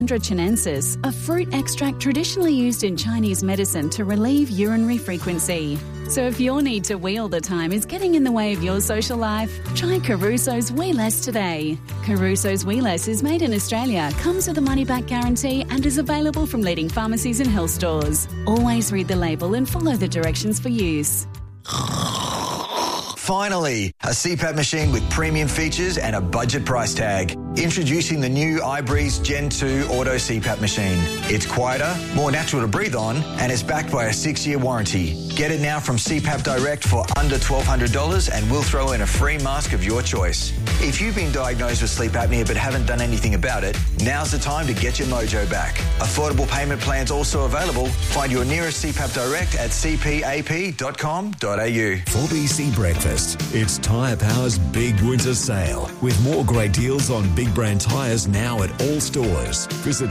chinensis, a fruit extract traditionally used in Chinese medicine to relieve urinary frequency. So if your need to wee all the time is getting in the way of your social life, try Caruso's Wee Less today. Caruso's Wee Less is made in Australia, comes with a money-back guarantee and is available from leading pharmacies and health stores. Always read the label and follow the directions for use. Finally, a CPAP machine with premium features and a budget price tag. Introducing the new iBreeze Gen 2 Auto CPAP machine. It's quieter, more natural to breathe on, and is backed by a 6-year warranty. Get it now from CPAP Direct for under $1,200 and we'll throw in a free mask of your choice. If you've been diagnosed with sleep apnea but haven't done anything about it, now's the time to get your mojo back. Affordable payment plans also available. Find your nearest CPAP Direct at cpap.com.au. 4BC Breakfast. It's Tyre Power's big winter sale with more great deals on big brand tyres now at all stores. Visit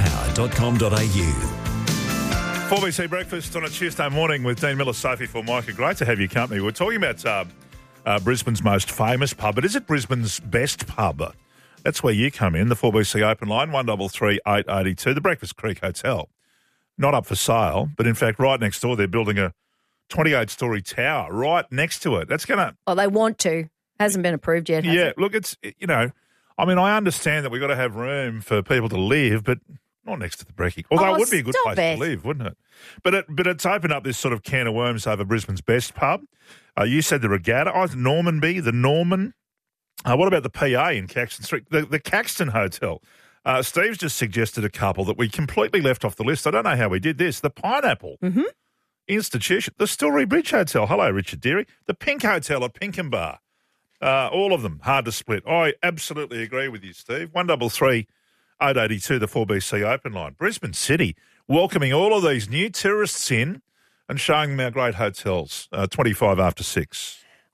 tyrepower.com.au. 4BC Breakfast on a Tuesday morning with Dean Miller, Sophie Formica. Great to have your company. We're talking about Brisbane's most famous pub, but is it Brisbane's best pub? That's where you come in, the 4BC open line, 1338 882, the Breakfast Creek Hotel. Not up for sale, but in fact right next door they're building a 28-storey tower right next to it. That's going to... Oh, they want to. Hasn't been approved yet, has it? Look, it's, I understand that we've got to have room for people to live, but not next to the brekkie. Although it would be a good place to live, wouldn't it? But it's opened up this sort of can of worms over Brisbane's best pub. You said the Regatta. Normanby, the Norman. What about the PA in Caxton Street? The Caxton Hotel. Steve's just suggested a couple that we completely left off the list. I don't know how we did this. The Pineapple. Mm-hmm. Institution, the Story Bridge Hotel. Hello, Richard Deary. The Pink Hotel at Pinkenbar. All of them hard to split. I absolutely agree with you, Steve. 1338 882, the 4BC open line. Brisbane City welcoming all of these new tourists in and showing them our great hotels. 25 after 6.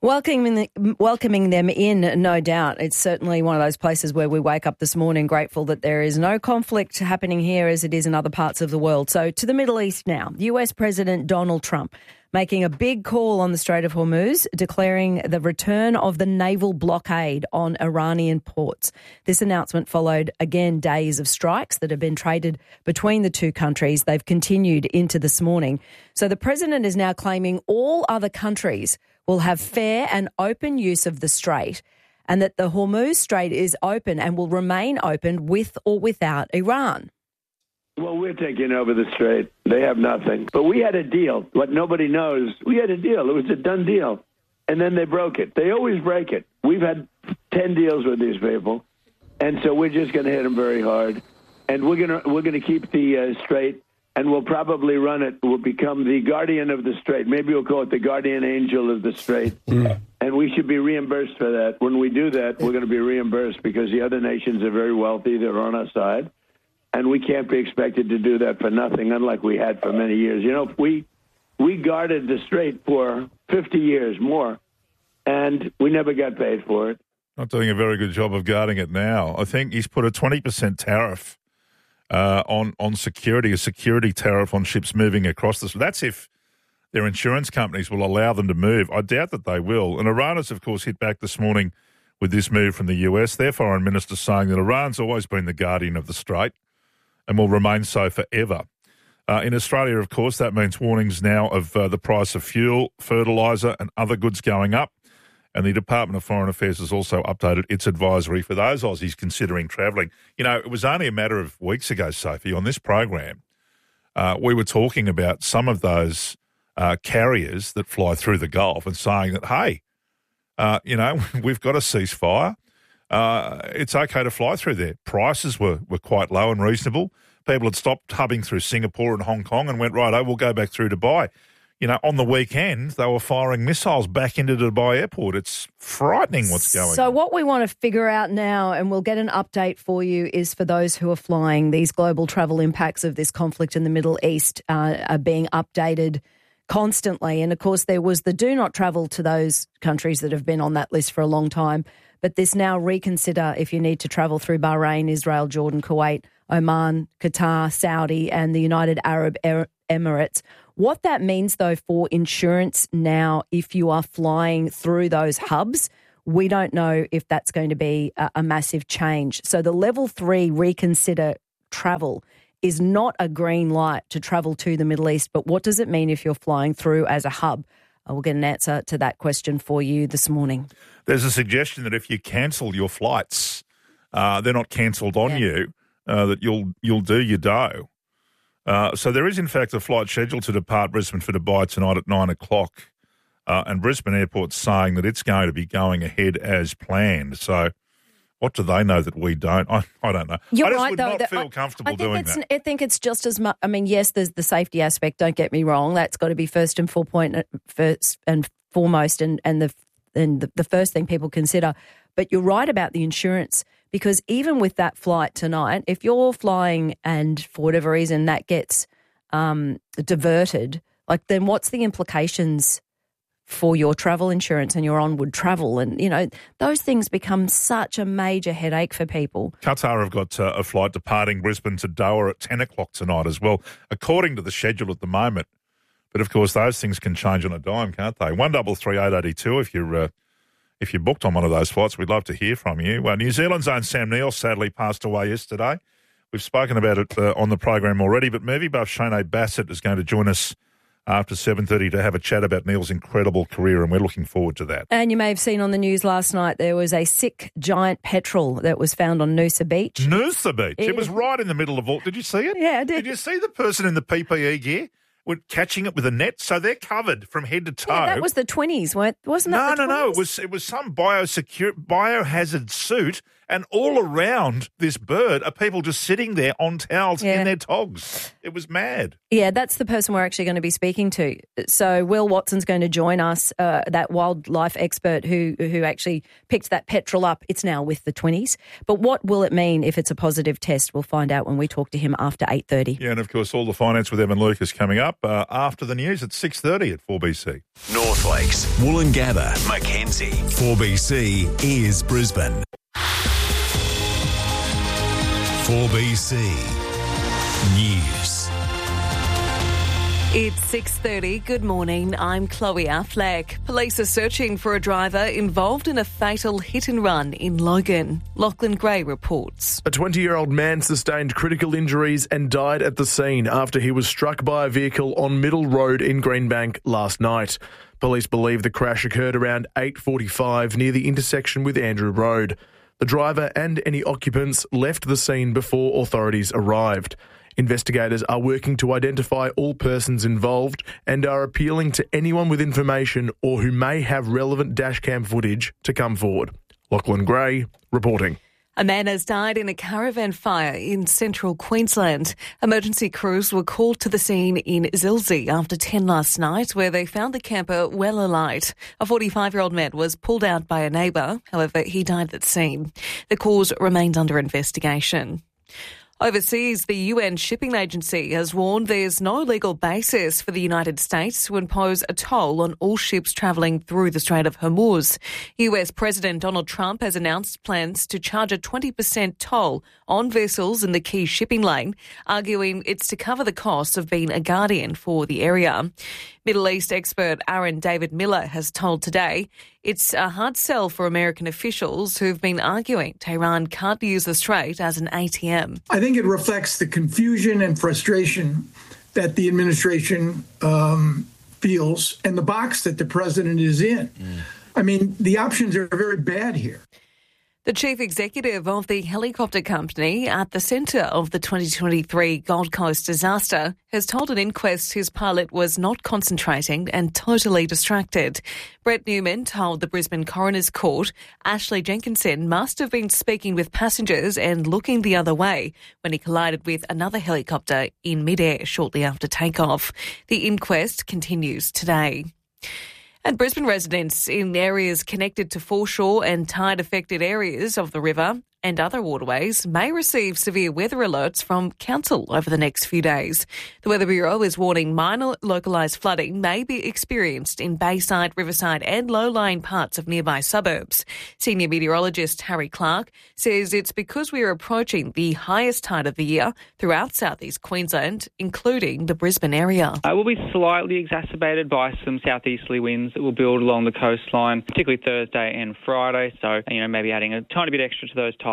Welcoming them in, no doubt. It's certainly one of those places where we wake up this morning grateful that there is no conflict happening here as it is in other parts of the world. So to the Middle East now. US President Donald Trump making a big call on the Strait of Hormuz, declaring the return of the naval blockade on Iranian ports. This announcement followed, again, days of strikes that have been traded between the two countries. They've continued into this morning. So the president is now claiming all other countries will have fair and open use of the strait and that the Hormuz Strait is open and will remain open with or without Iran. Well, we're taking over the strait. They have nothing. But we had a deal. What nobody knows, we had a deal. It was a done deal. And then they broke it. They always break it. We've had 10 deals with these people. And so we're just going to hit them very hard. And we're going to keep the strait, and we'll probably run it. We'll become the guardian of the strait. Maybe we'll call it the guardian angel of the strait. And we should be reimbursed for that. When we do that, we're going to be reimbursed because the other nations are very wealthy. They're on our side. And we can't be expected to do that for nothing, unlike we had for many years. We guarded the strait for 50 years more, and we never got paid for it. Not doing a very good job of guarding it now. I think he's put a 20% tariff on security, a security tariff on ships moving across this. That's if their insurance companies will allow them to move. I doubt that they will. And Iran has, of course, hit back this morning with this move from the US. Their foreign minister saying that Iran's always been the guardian of the strait and will remain so forever. In Australia, of course, that means warnings now of the price of fuel, fertiliser and other goods going up. And the Department of Foreign Affairs has also updated its advisory for those Aussies considering travelling. It was only a matter of weeks ago, Sophie, on this program, we were talking about some of those carriers that fly through the Gulf and saying that, hey, we've got a ceasefire. It's okay to fly through there. Prices were quite low and reasonable. People had stopped hubbing through Singapore and Hong Kong and went, we'll go back through Dubai. On the weekend, they were firing missiles back into Dubai airport. It's frightening what's going on. So what we want to figure out now, and we'll get an update for you, is for those who are flying, these global travel impacts of this conflict in the Middle East are being updated constantly. And, of course, there was the do not travel to those countries that have been on that list for a long time. But this now reconsider if you need to travel through Bahrain, Israel, Jordan, Kuwait, Oman, Qatar, Saudi and the United Arab Emirates. What that means, though, for insurance now, if you are flying through those hubs, we don't know if that's going to be a massive change. So the level 3 reconsider travel is not a green light to travel to the Middle East. But what does it mean if you're flying through as a hub? We'll get an answer to that question for you this morning. There's a suggestion that if you cancel your flights, they're not cancelled on you, that you'll do your dough. So there is, in fact, a flight scheduled to depart Brisbane for Dubai tonight at 9 o'clock. And Brisbane Airport's saying that it's going to be going ahead as planned. So what do they know that we don't? I don't know. You're I just right, would though, not feel comfortable doing that. I think it's just as much. I mean, yes, there's the safety aspect. Don't get me wrong. That's got to be first and foremost, and the first thing people consider. But you're right about the insurance, because even with that flight tonight, if you're flying and for whatever reason that gets diverted, then what's the implications for your travel insurance and your onward travel? And, those things become such a major headache for people. Qatar have got a flight departing Brisbane to Doha at 10 o'clock tonight as well, according to the schedule at the moment. But, of course, those things can change on a dime, can't they? 1338 882 if you're booked on one of those flights. We'd love to hear from you. New Zealand's own Sam Neill sadly passed away yesterday. We've spoken about it on the program already, but movie buff Shane Bassett is going to join us after 7:30 to have a chat about Neil's incredible career, and we're looking forward to that. And you may have seen on the news last night there was a sick giant petrel that was found on Noosa Beach. Noosa Beach? It was right in the middle of all. Did you see it? Yeah, I did. Did you see the person in the PPE gear catching it with a net? So they're covered from head to toe. Yeah, that was the 20s, wasn't that? No. It was some biohazard suit, and all around this bird are people just sitting there on towels in their togs. It was mad. Yeah, that's the person we're actually going to be speaking to. So Will Watson's going to join us, that wildlife expert who actually picked that petrel up. It's now with the 20s. But what will it mean if it's a positive test? We'll find out when we talk to him after 8:30. Yeah, and of course, all the finance with Evan Lucas coming up after the news at 6:30 at 4BC. North Lakes, Woolloongabba, Mackenzie. 4BC is Brisbane. 4BC News. It's 6:30. Good morning. I'm Chloe Affleck. Police are searching for a driver involved in a fatal hit-and-run in Logan. Lachlan Gray reports. A 20-year-old man sustained critical injuries and died at the scene after he was struck by a vehicle on Middle Road in Greenbank last night. Police believe the crash occurred around 8:45 near the intersection with Andrew Road. The driver and any occupants left the scene before authorities arrived. Investigators are working to identify all persons involved and are appealing to anyone with information or who may have relevant dashcam footage to come forward. Lachlan Gray reporting. A man has died in a caravan fire in central Queensland. Emergency crews were called to the scene in Zilsey after 10 last night, where they found the camper well alight. A 45-year-old man was pulled out by a neighbour. However, he died at the scene. The cause remains under investigation. Overseas, the UN Shipping Agency has warned there's no legal basis for the United States to impose a toll on all ships travelling through the Strait of Hormuz. US President Donald Trump has announced plans to charge a 20% toll on vessels in the key shipping lane, arguing it's to cover the costs of being a guardian for the area. Middle East expert Aaron David Miller has told Today it's a hard sell for American officials who've been arguing Tehran can't use the Strait as an ATM. I think it reflects the confusion and frustration that the administration feels and the box that the president is in. I mean, the options are very bad here. The chief executive of the helicopter company at the centre of the 2023 Gold Coast disaster has told an inquest his pilot was not concentrating and totally distracted. Brett Newman told the Brisbane Coroner's Court Ashley Jenkinson must have been speaking with passengers and looking the other way when he collided with another helicopter in midair shortly after takeoff. The inquest continues today. And Brisbane residents in areas connected to foreshore and tide-affected areas of the river and other waterways may receive severe weather alerts from council over the next few days. The Weather Bureau is warning minor localised flooding may be experienced in Bayside, Riverside and low-lying parts of nearby suburbs. Senior meteorologist Harry Clark says it's because we are approaching the highest tide of the year throughout southeast Queensland, including the Brisbane area. It will be slightly exacerbated by some southeasterly winds that will build along the coastline, particularly Thursday and Friday. So, maybe adding a tiny bit extra to those tides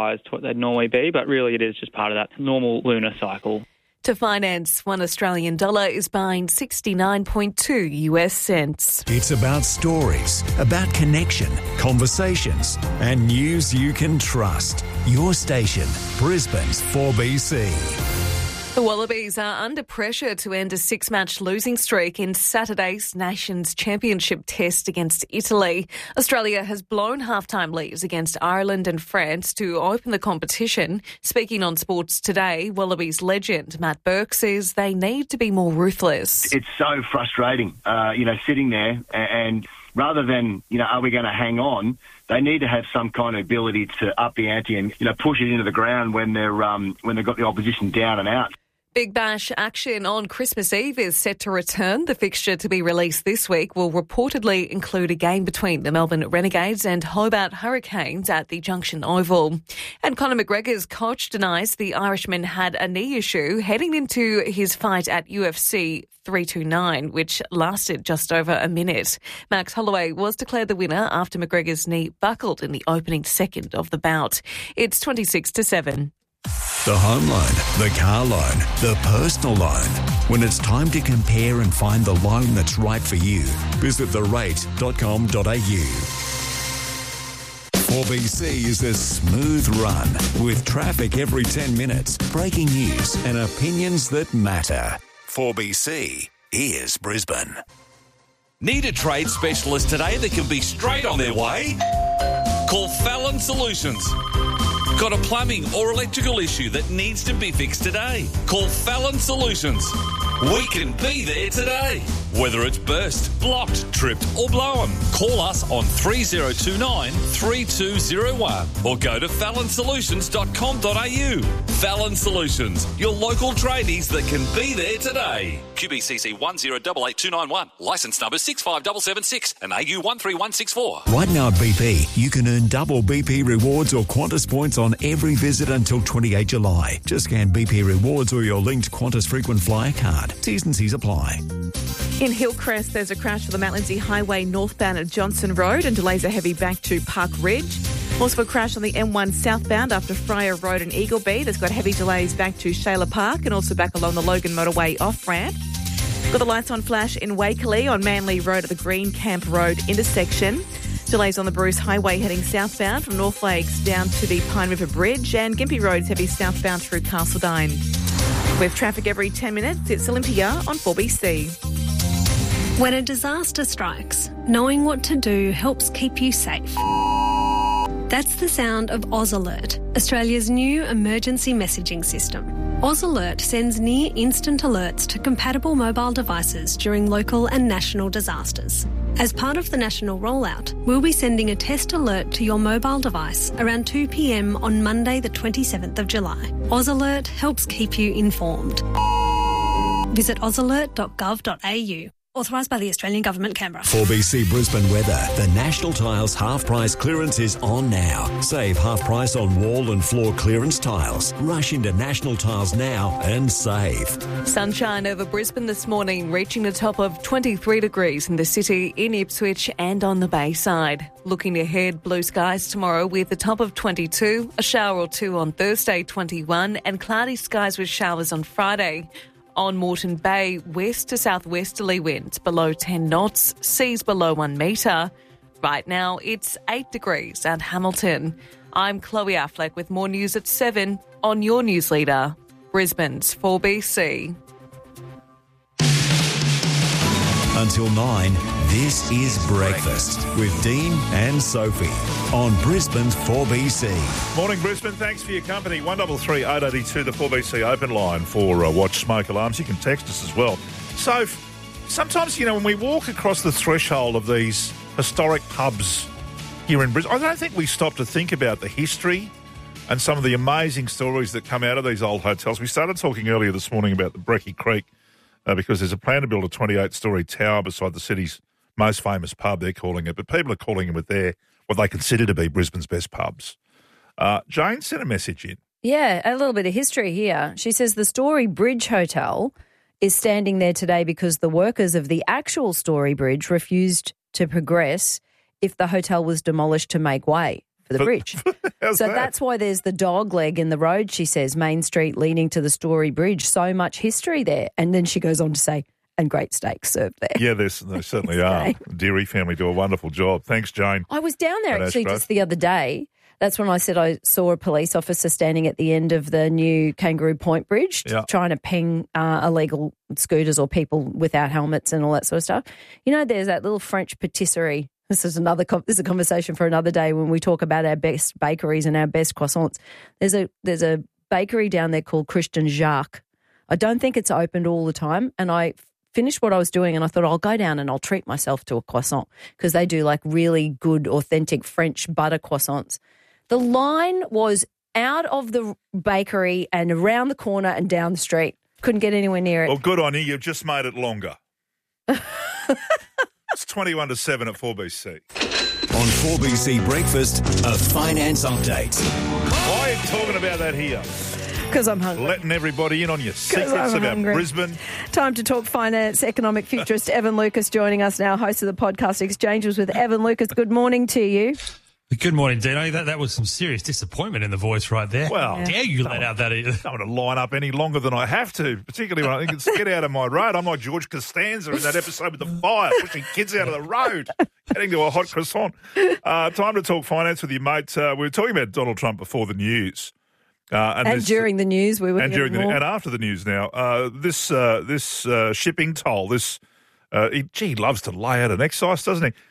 highs to what they'd normally be, but really it is just part of that normal lunar cycle. To finance, $1 Australian dollar is buying 69.2 US cents. It's about stories, about connection, conversations, and news you can trust. Your station, Brisbane's 4BC. The Wallabies are under pressure to end a 6-match losing streak in Saturday's Nations Championship test against Italy. Australia has blown halftime leads against Ireland and France to open the competition. Speaking on Sports Today, Wallabies legend Matt Burke says they need to be more ruthless. It's so frustrating, sitting there and rather than, are we going to hang on, they need to have some kind of ability to up the ante and, push it into the ground when they've got the opposition down and out. Big Bash action on Christmas Eve is set to return. The fixture to be released this week will reportedly include a game between the Melbourne Renegades and Hobart Hurricanes at the Junction Oval. And Conor McGregor's coach denies the Irishman had a knee issue heading into his fight at UFC 329, which lasted just over a minute. Max Holloway was declared the winner after McGregor's knee buckled in the opening second of the bout. It's 26-7. The home loan, the car loan, the personal loan. When it's time to compare and find the loan that's right for you, visit therate.com.au. 4BC is a smooth run with traffic every 10 minutes, breaking news and opinions that matter. 4BC, here's Brisbane. Need a trade specialist today that can be straight on their way? Call Fallon Solutions. Got a plumbing or electrical issue that needs to be fixed today? Call Fallon Solutions. We can be there today. Whether it's burst, blocked, tripped or blown, call us on 3029 3201 or go to fallonsolutions.com.au. Fallon Solutions, your local tradies that can be there today. QBCC 1088291, licence number 65776 and AU 13164. Right now at BP, you can earn double BP rewards or Qantas points on every visit until 28 July. Just scan BP rewards or your linked Qantas frequent flyer card. T's and C's apply. In Hillcrest, there's a crash for the Mount Lindsay Highway northbound at Johnson Road and delays are heavy back to Park Ridge. Also a crash on the M1 southbound after Fryer Road and Eagleby. There's got heavy delays back to Shayla Park and also back along the Logan Motorway off-ramp. Got the lights on flash in Wakeley on Manly Road at the Green Camp Road intersection. Delays on the Bruce Highway heading southbound from North Lakes down to the Pine River Bridge, and Gympie Road is heavy southbound through Castledine. With traffic every 10 minutes, it's Olympia on 4BC. When a disaster strikes, knowing what to do helps keep you safe. That's the sound of Oz Alert, Australia's new emergency messaging system. Oz Alert sends near-instant alerts to compatible mobile devices during local and national disasters. As part of the national rollout, we'll be sending a test alert to your mobile device around 2 p.m. on Monday the 27th of July. Oz Alert helps keep you informed. Visit ozalert.gov.au. Authorised by the Australian Government, Canberra. 4BC Brisbane weather. The National Tiles half-price clearance is on now. Save half-price on wall and floor clearance tiles. Rush into National Tiles now and save. Sunshine over Brisbane this morning, reaching the top of 23 degrees in the city, in Ipswich and on the Bayside. Looking ahead, blue skies tomorrow with a top of 22, a shower or two on Thursday, 21, and cloudy skies with showers on Friday. On Moreton Bay, west to southwesterly winds below 10 knots, seas below 1 metre. Right now, it's 8 degrees at Hamilton. I'm Chloe Affleck with more news at 7 on your news leader, Brisbane's 4BC. Until 9, this is Breakfast with Dean and Sophie on Brisbane's 4BC. Morning, Brisbane. Thanks for your company. 133 882, the 4BC open line for Watch Smoke Alarms. You can text us as well. So, sometimes, when we walk across the threshold of these historic pubs here in Brisbane, I don't think we stop to think about the history and some of the amazing stories that come out of these old hotels. We started talking earlier this morning about the Brecky Creek because there's a plan to build a 28-storey tower beside the city's most famous pub, they're calling it, but people are calling it with what they consider to be Brisbane's best pubs. Jane sent a message in. Yeah, a little bit of history here. She says the Story Bridge Hotel is standing there today because the workers of the actual Story Bridge refused to progress if the hotel was demolished to make way for the bridge. So that's why there's the dog leg in the road, she says, Main Street leading to the Story Bridge. So much history there. And then she goes on to say, and great steaks served there. Yeah, they certainly are. The Deary family do a wonderful job. Thanks, Jane. I was down there actually just the other day. That's when I said I saw a police officer standing at the end of the new Kangaroo Point Bridge trying to ping illegal scooters or people without helmets and all that sort of stuff. You know, there's that little French patisserie. This is a conversation for another day when we talk about our best bakeries and our best croissants. There's a bakery down there called Christian Jacques. I don't think it's opened all the time, and I finished what I was doing and I thought I'll go down and I'll treat myself to a croissant because they do like really good, authentic French butter croissants. The line was out of the bakery and around the corner and down the street. Couldn't get anywhere near it. Well, good on you. You've just made it longer. It's 21 to 7 at 4BC. On 4BC Breakfast, a finance update. Why are you talking about that here? Because I'm hungry. Letting everybody in on your secrets about Brisbane. Time to talk finance. Economic futurist Evan Lucas joining us now, host of the podcast Exchanges with Evan Lucas. Good morning to you. Good morning, Dino. That was some serious disappointment in the voice right there. Well, how dare you let out that? I don't want to line up any longer than I have to, particularly when I think it's get out of my road. I'm like George Costanza in that episode with the fire, pushing kids out of the road, heading to a hot croissant. Time to talk finance with you, mate. We were talking about Donald Trump before the news. And during the news, we were and after the news now. This shipping toll, he loves to lay out an excise, doesn't he?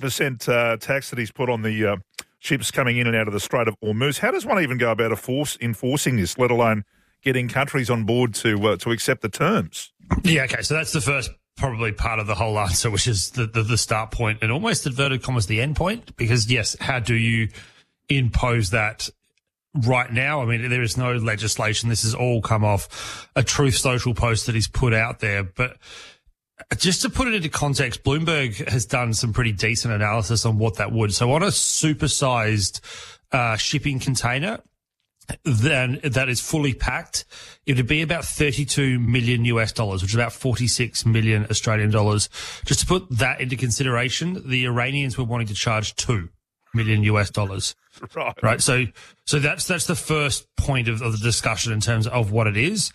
20% tax that he's put on the ships coming in and out of the Strait of Hormuz. How does one even go about enforcing this, let alone getting countries on board to accept the terms? Yeah, okay, so that's the first probably part of the whole answer, which is the start point and almost inverted commas the end point, because, yes, how do you impose that right now? I mean, there is no legislation. This has all come off a Truth Social post that he's put out there, but just to put it into context, Bloomberg has done some pretty decent analysis on what that would. So on a supersized shipping container that is fully packed, it would be about $32 million US, which is about 46 million Australian dollars. Just to put that into consideration, the Iranians were wanting to charge $2 million US. Right. So that's the first point of the discussion in terms of what it is.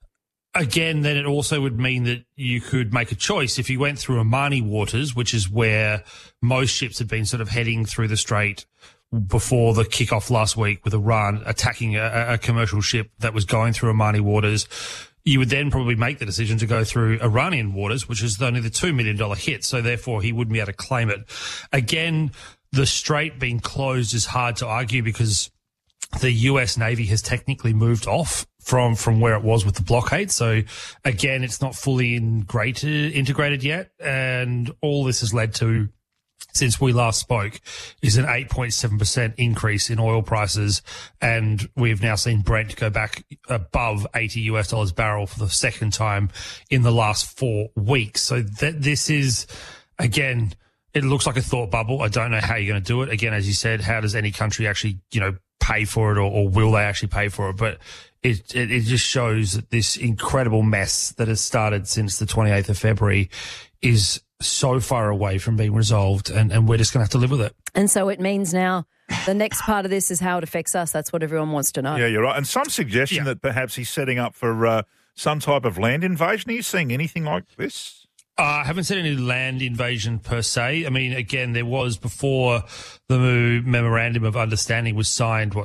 Again, then it also would mean that you could make a choice if you went through Omani waters, which is where most ships had been sort of heading through the strait before the kickoff last week with Iran attacking a commercial ship that was going through Omani waters. You would then probably make the decision to go through Iranian waters, which is only the $2 million hit. So therefore he wouldn't be able to claim it. Again, the strait being closed is hard to argue because the US Navy has technically moved off from where it was with the blockade. So again, it's not fully integrated yet. And all this has led to, since we last spoke, is an 8.7% increase in oil prices. And we've now seen Brent go back above $80 US barrel for the second time in the last 4 weeks. So this is, again, it looks like a thought bubble. I don't know how you're going to do it. Again, as you said, how does any country actually, pay for it or will they actually pay for it? But it just shows that this incredible mess that has started since the 28th of February is so far away from being resolved, and we're just going to have to live with it. And so it means now the next part of this is how it affects us. That's what everyone wants to know. Yeah, you're right. And some suggestion that perhaps he's setting up for some type of land invasion. Are you seeing anything like this? I haven't seen any land invasion per se. I mean, again, there was before the memorandum of understanding was signed,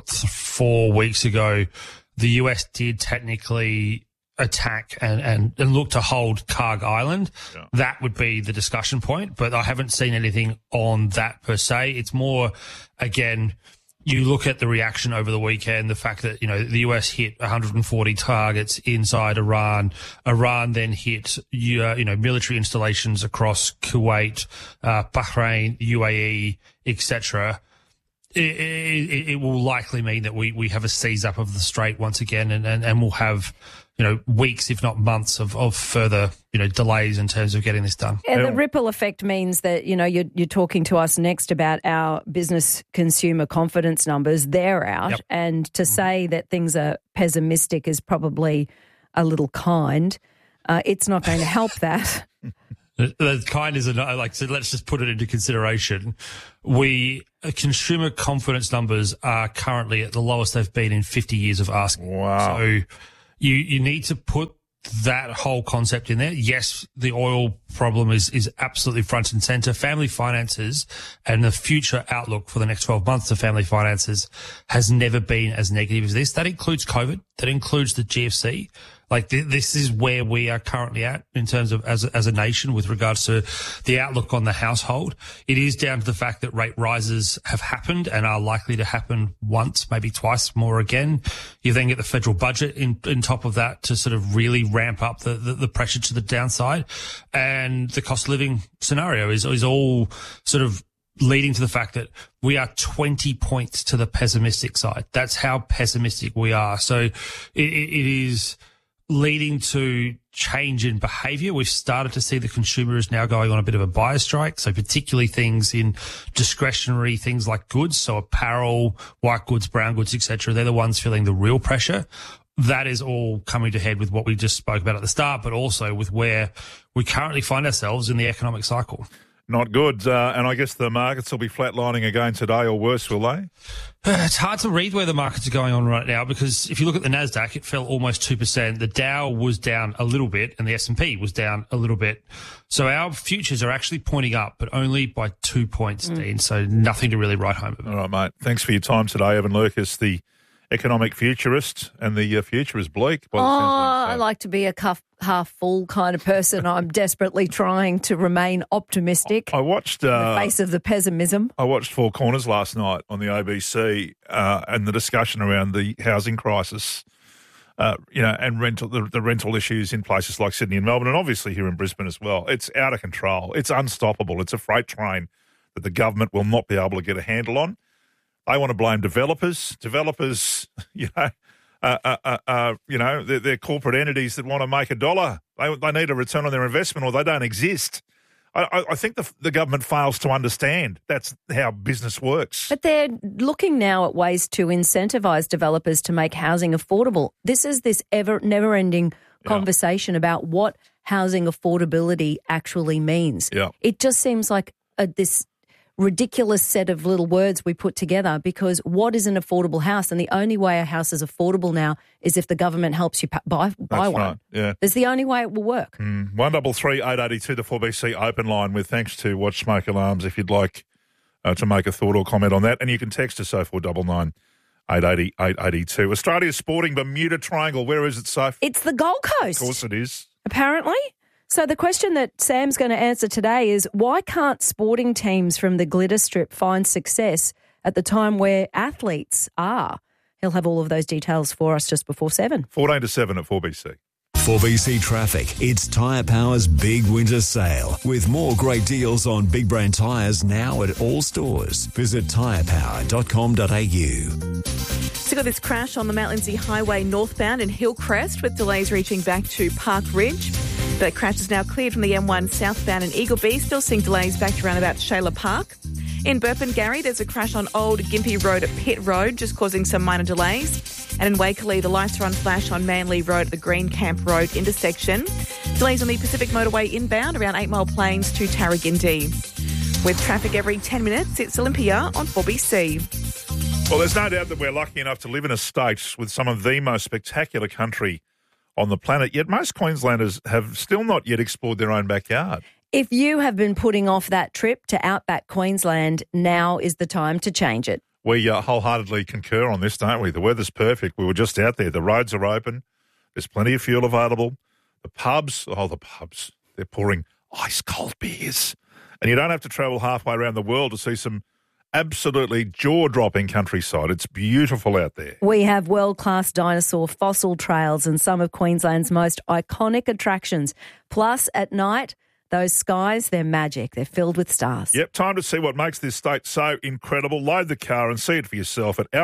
4 weeks ago, the US did technically attack and look to hold Karg Island. Yeah. That would be the discussion point, but I haven't seen anything on that per se. It's more, again, you look at the reaction over the weekend, the fact that, the US hit 140 targets inside Iran. Iran then hit, military installations across Kuwait, Bahrain, UAE, etc. It will likely mean that we have a seize up of the strait once again, and we'll have, weeks, if not months of further, delays in terms of getting this done. And the ripple effect means that, you're talking to us next about our business consumer confidence numbers. They're out. Yep. And to say that things are pessimistic is probably a little kind. It's not going to help that. The kind is so let's just put it into consideration. Consumer confidence numbers are currently at the lowest they've been in 50 years of asking. Wow. So you need to put that whole concept in there. Yes, the oil problem is absolutely front and center. Family finances and the future outlook for the next 12 months of family finances has never been as negative as this. That includes COVID. That includes the GFC. Like this is where we are currently at in terms of as a nation with regards to the outlook on the household. It is down to the fact that rate rises have happened and are likely to happen once, maybe twice more again. You then get the federal budget in top of that to sort of really ramp up the pressure to the downside. And the cost of living scenario is all sort of leading to the fact that we are 20 points to the pessimistic side. That's how pessimistic we are. So it is leading to change in behaviour. We've started to see the consumer is now going on a bit of a buyer strike. So particularly things in discretionary things like goods, so apparel, white goods, brown goods, etc. They're the ones feeling the real pressure. That is all coming to head with what we just spoke about at the start, but also with where we currently find ourselves in the economic cycle. Not good. And I guess the markets will be flatlining again today or worse, will they? It's hard to read where the markets are going on right now because if you look at the NASDAQ, it fell almost 2%. The Dow was down a little bit and the S&P was down a little bit. So our futures are actually pointing up, but only by 2 points, Dean. So nothing to really write home about. All right, mate. Thanks for your time today, Evan Lucas, the economic futurist, and the future is bleak. I like to be a half full kind of person. I'm desperately trying to remain optimistic. I watched in the face of the pessimism. I watched Four Corners last night on the ABC, and the discussion around the housing crisis, and the rental issues in places like Sydney and Melbourne, and obviously here in Brisbane as well. It's out of control. It's unstoppable. It's a freight train that the government will not be able to get a handle on. They want to blame developers. Developers, they're corporate entities that want to make a dollar. They need a return on their investment or they don't exist. I think the government fails to understand that's how business works. But they're looking now at ways to incentivise developers to make housing affordable. This is this never-ending conversation about what housing affordability actually means. Yeah. It just seems like this ridiculous set of little words we put together because what is an affordable house? And the only way a house is affordable now is if the government helps you buy one. Right, yeah. That's the only way it will work. 133 882 the 4BC open line with thanks to Watch Smoke Alarms if you'd like to make a thought or comment on that. And you can text us 0499 880 882. Australia's sporting Bermuda Triangle. Where is it, Soph? It's the Gold Coast. Of course it is. Apparently. So the question that Sam's going to answer today is why can't sporting teams from the Glitter Strip find success at the time where athletes are? He'll have all of those details for us just before 7. 14 to 7 at 4BC. 4BC Traffic. It's Tyre Power's big winter sale with more great deals on big brand tyres now at all stores. Visit tyrepower.com.au. So got this crash on the Mount Lindesay Highway northbound in Hillcrest with delays reaching back to Park Ridge. That crash is now cleared from the M1 southbound in Eagleby, still seeing delays back to around about Shayla Park. In Burpengary, there's a crash on Old Gympie Road at Pitt Road, just causing some minor delays. And in Wakerley, the lights are on flash on Manly Road at the Green Camp Road intersection. Delays on the Pacific Motorway inbound around 8 Mile Plains to Tarragindi. With traffic every 10 minutes, it's Olympia on 4BC. Well, there's no doubt that we're lucky enough to live in a state with some of the most spectacular country on the planet, yet most Queenslanders have still not yet explored their own backyard. If you have been putting off that trip to Outback Queensland, now is the time to change it. We wholeheartedly concur on this, don't we? The weather's perfect. We were just out there. The roads are open. There's plenty of fuel available. The pubs, they're pouring ice-cold beers. And you don't have to travel halfway around the world to see some absolutely jaw-dropping countryside. It's beautiful out there. We have world-class dinosaur fossil trails and some of Queensland's most iconic attractions. Plus, at night, those skies, they're magic. They're filled with stars. Yep, time to see what makes this state so incredible. Load the car and see it for yourself at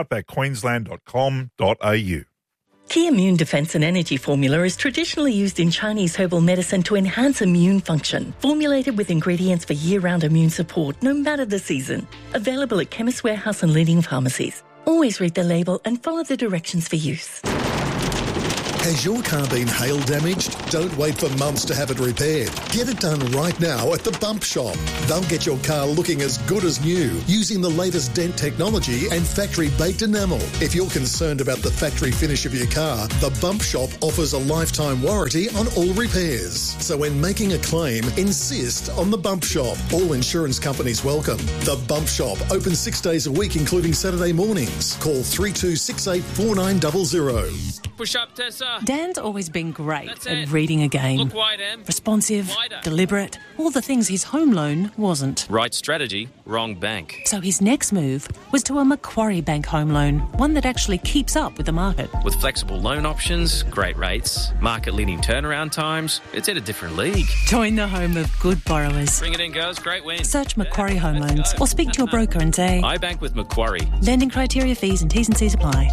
outbackqueensland.com.au. Tea Immune Defense and Energy Formula is traditionally used in Chinese herbal medicine to enhance immune function. Formulated with ingredients for year-round immune support, no matter the season. Available at Chemist Warehouse and leading pharmacies. Always read the label and follow the directions for use. Has your car been hail damaged? Don't wait for months to have it repaired. Get it done right now at the Bump Shop. They'll get your car looking as good as new using the latest dent technology and factory-baked enamel. If you're concerned about the factory finish of your car, the Bump Shop offers a lifetime warranty on all repairs. So when making a claim, insist on the Bump Shop. All insurance companies welcome. The Bump Shop, open 6 days a week, including Saturday mornings. Call 3268 4900. Push up, Tessa. Dan's always been great at reading a game. Look wide, Em. Responsive, Wider. deliberate, all the things his home loan wasn't. Right strategy, wrong bank. So his next move was to a Macquarie Bank home loan, one that actually keeps up with the market. With flexible loan options, great rates, market-leading turnaround times, it's in a different league. Join the home of good borrowers. Bring it in, girls. Great win. Search Macquarie Home Loans or speak to your broker and say, I bank with Macquarie. Lending criteria, fees and T's and C's apply.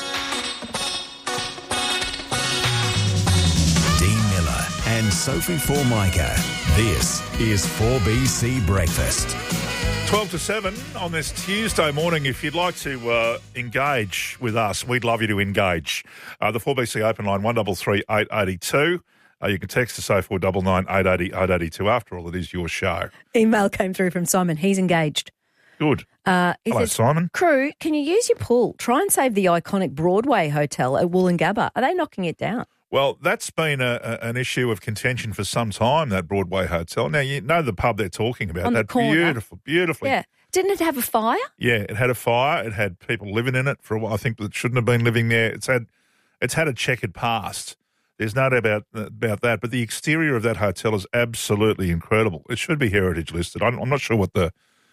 And Sophie Formica. This is 4BC Breakfast. 12 to 7 on this Tuesday morning. If you'd like to engage with us, we'd love you to engage. The 4BC open line, 133 882. You can text us 0499 880 882. After all, it is your show. Email came through from Simon. He's engaged. Good. Hello, Simon. Crew, can you use your pool? Try and save the iconic Broadway Hotel at Woolloongabba. Are they knocking it down? Well, that's been an issue of contention for some time, that Broadway Hotel. Now, you know the pub they're talking about. On the that corner. beautifully. Yeah. Didn't it have a fire? Yeah, it had a fire. It had people living in it for a while. I think that shouldn't have been living there. It's had a checkered past. There's no doubt about that. But the exterior of that hotel is absolutely incredible. It should be heritage listed. I'm not sure what the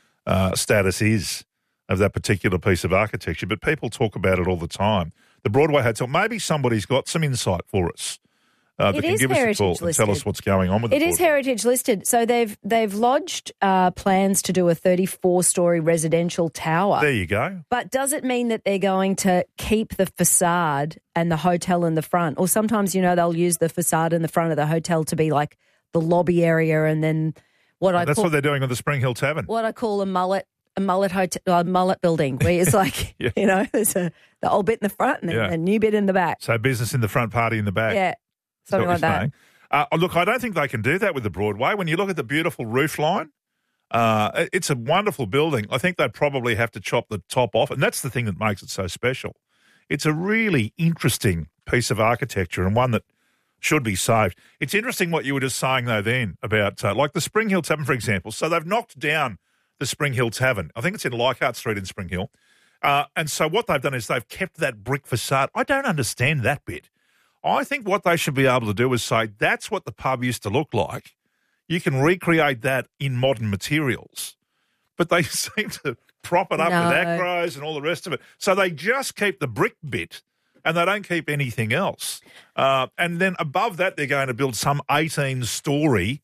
status is of that particular piece of architecture, but people talk about it all the time. The Broadway Hotel, maybe somebody's got some insight for us that can give us a call and tell us what's going on with it. It is heritage listed. So they've lodged plans to do a 34-storey residential tower. There you go. But does it mean that they're going to keep the facade and the hotel in the front? Or sometimes, they'll use the facade in the front of the hotel to be like the lobby area and then That's what they're doing with the Spring Hill Tavern. What I call a mullet hotel, mullet building, where it's like, yeah. there's the old bit in the front and then a new bit in the back. So business in the front, party in the back. Yeah, something like that. Look, I don't think they can do that with the Broadway. When you look at the beautiful roof line, it's a wonderful building. I think they'd probably have to chop the top off, and that's the thing that makes it so special. It's a really interesting piece of architecture and one that should be saved. It's interesting what you were just saying, though, then, about like the Spring Hill Tavern, for example. So they've knocked down the Spring Hill Tavern. I think it's in Leichhardt Street in Spring Hill. And so what they've done is they've kept that brick facade. I don't understand that bit. I think what they should be able to do is say, that's what the pub used to look like. You can recreate that in modern materials. But they seem to prop it up with acros and all the rest of it. So they just keep the brick bit and they don't keep anything else. And then above that, they're going to build some 18-storey,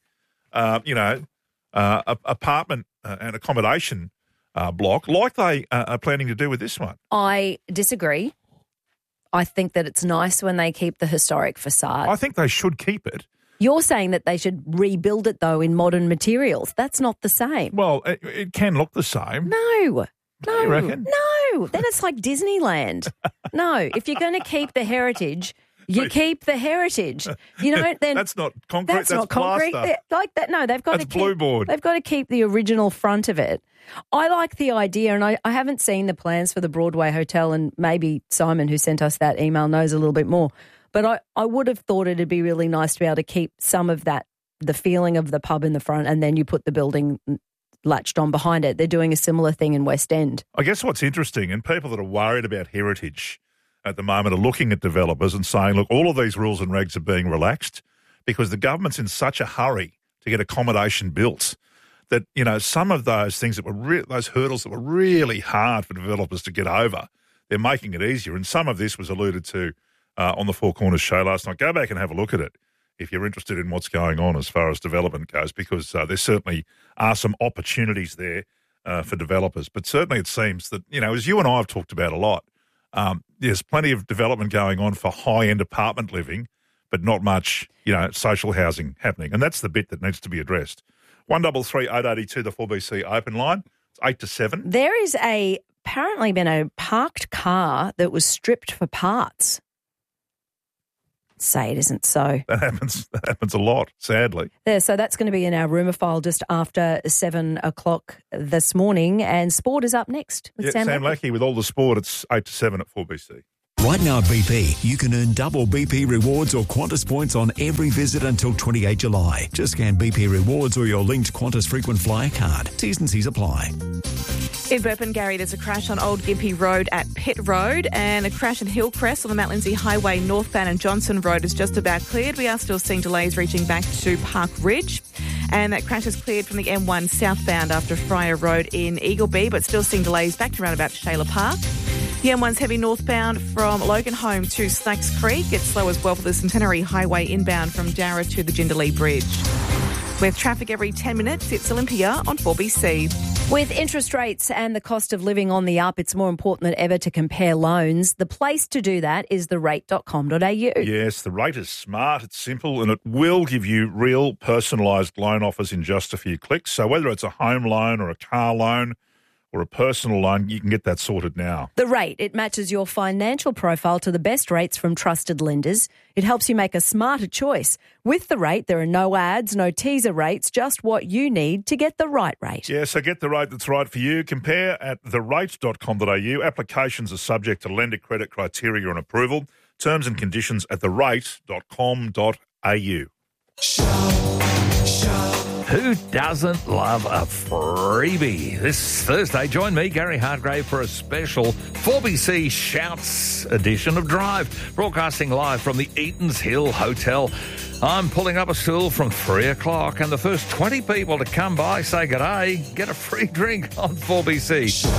apartment and accommodation block like they are planning to do with this one. I disagree. I think that it's nice when they keep the historic facade. I think they should keep it. You're saying that they should rebuild it, though, in modern materials. That's not the same. Well, it can look the same. No. You reckon? No. Then it's like Disneyland. No. If you're going to keep the heritage, you keep the heritage. Then that's not concrete. That's not concrete. Like that. No, they've got to keep blue board. They've got to keep the original front of it. I like the idea, and I haven't seen the plans for the Broadway Hotel, and maybe Simon, who sent us that email, knows a little bit more. But I would have thought it'd be really nice to be able to keep some of that, the feeling of the pub in the front, and then you put the building latched on behind it. They're doing a similar thing in West End. I guess what's interesting, and people that are worried about heritage at the moment are looking at developers and saying, look, all of these rules and regs are being relaxed because the government's in such a hurry to get accommodation built that, some of those things that were those hurdles that were really hard for developers to get over, they're making it easier. And some of this was alluded to on the Four Corners show last night. Go back and have a look at it if you're interested in what's going on as far as development goes, because there certainly are some opportunities there for developers. But certainly it seems that, as you and I have talked about a lot, there's plenty of development going on for high-end apartment living, but not much, social housing happening. And that's the bit that needs to be addressed. 133 882, the 4BC open line. It's 8 to 7. There is apparently been a parked car that was stripped for parts. Say it isn't so. That happens a lot, sadly. There, so that's going to be in our rumour file just after 7 o'clock this morning. And sport is up next with Sam Lackey with all the sport. It's 8 to 7 at 4BC. Right now at BP, you can earn double BP rewards or Qantas points on every visit until 28 July. Just scan BP rewards or your linked Qantas frequent flyer card. T's and C's apply. In Burpengary, there's a crash on Old Gympie Road at Pitt Road, and a crash in Hillcrest on the Mount Lindesay Highway northbound and Johnson Road is just about cleared. We are still seeing delays reaching back to Park Ridge. And that crash is cleared from the M1 southbound after Fryer Road in Eagleby, but still seeing delays back to around about Shayla Park. The M1's heavy northbound from Loganholme to Snakes Creek. It's slow as well for the Centenary Highway inbound from Darra to the Jindalee Bridge. With traffic every 10 minutes, it's Olympia on 4BC. With interest rates and the cost of living on the up, it's more important than ever to compare loans. The place to do that is therate.com.au. Yes, The Rate is smart, it's simple, and it will give you real personalised loan offers in just a few clicks. So whether it's a home loan or a car loan or a personal loan, you can get that sorted now. The Rate, it matches your financial profile to the best rates from trusted lenders. It helps you make a smarter choice. With The Rate, there are no ads, no teaser rates, just what you need to get the right rate. Yeah, so get the rate that's right for you. Compare at therate.com.au. Applications are subject to lender credit criteria and approval. Terms and conditions at therate.com.au. Who doesn't love a freebie? This Thursday, join me, Gary Hardgrave, for a special 4BC Shouts edition of Drive, broadcasting live from the Eatons Hill Hotel. I'm pulling up a stool from 3 o'clock, and the first 20 people to come by, say g'day, get a free drink on 4BC.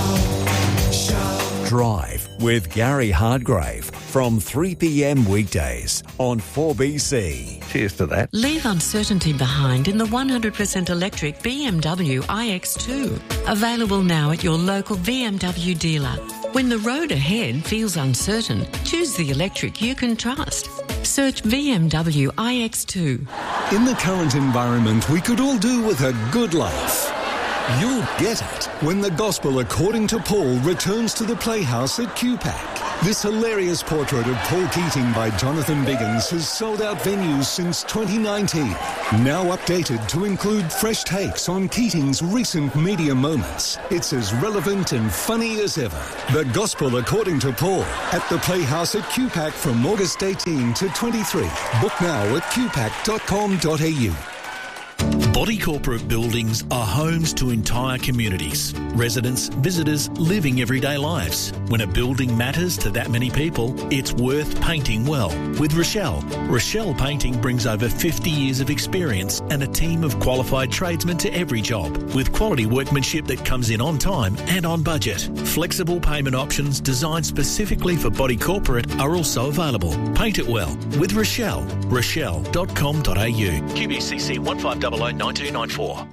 Drive with Gary Hardgrave from 3 p.m. weekdays on 4BC. Cheers to that. Leave uncertainty behind in the 100% electric BMW iX2. Available now at your local BMW dealer. When the road ahead feels uncertain, choose the electric you can trust. Search BMW iX2. In the current environment, we could all do with a good laugh. You'll get it when The Gospel According to Paul returns to the Playhouse at QPAC. This hilarious portrait of Paul Keating by Jonathan Biggins has sold out venues since 2019. Now updated to include fresh takes on Keating's recent media moments. It's as relevant and funny as ever. The Gospel According to Paul at the Playhouse at QPAC from August 18 to 23. Book now at qpac.com.au. Body corporate buildings are homes to entire communities. Residents, visitors, living everyday lives. When a building matters to that many people, it's worth painting well. With Rochelle. Rochelle Painting brings over 50 years of experience and a team of qualified tradesmen to every job, with quality workmanship that comes in on time and on budget. Flexible payment options designed specifically for body corporate are also available. Paint it well with Rochelle. Rochelle.com.au. QBCC 1500 9294.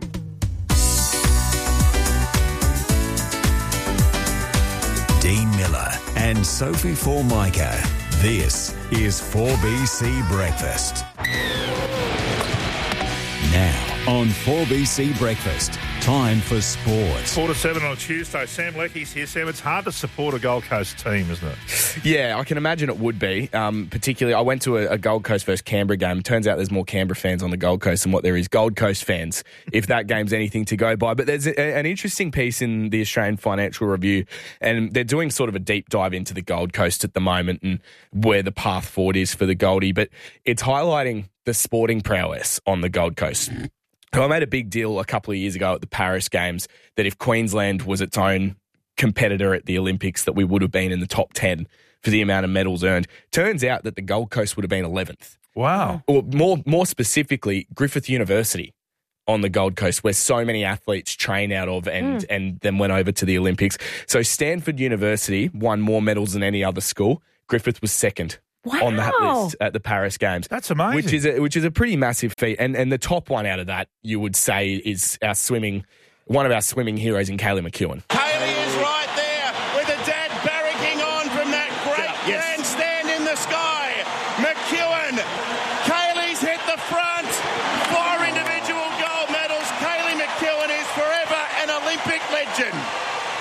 Dean Miller and Sophie Formica. This is 4BC Breakfast. Now on 4BC Breakfast, time for sports. 4 to 7 on a Tuesday. Sam Leckie's here. Sam, it's hard to support a Gold Coast team, isn't it? Yeah, I can imagine it would be. Particularly, I went to a Gold Coast versus Canberra game. Turns out there's more Canberra fans on the Gold Coast than what there is Gold Coast fans, if that game's anything to go by. But there's an interesting piece in the Australian Financial Review, and they're doing sort of a deep dive into the Gold Coast at the moment and where the path forward is for the Goldie. But it's highlighting the sporting prowess on the Gold Coast. So I made a big deal a couple of years ago at the Paris Games that if Queensland was its own competitor at the Olympics, that we would have been in the top 10 for the amount of medals earned. Turns out that the Gold Coast would have been 11th. Wow. Or more specifically, Griffith University on the Gold Coast, where so many athletes train out of and then went over to the Olympics. So Stanford University won more medals than any other school. Griffith was second. Wow. On that list at the Paris Games. That's amazing. Which is a pretty massive feat. And the top one out of that, you would say, is one of our swimming heroes in Kaylee McEwen. Kaylee is right there with a dad barracking on from that great grandstand in the sky. McEwen. Kaylee's hit the front. 4 individual gold medals. Kaylee McEwen is forever an Olympic legend.